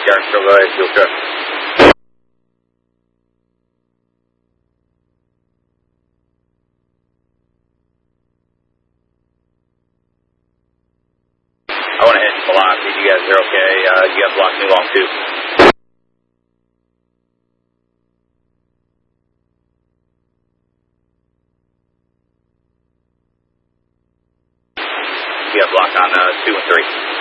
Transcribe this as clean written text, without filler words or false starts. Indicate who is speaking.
Speaker 1: Dark, still go ahead, fuel truck. I want to hit velocity. You guys are okay. You guys blocked me long too. You got block on 2 and 3.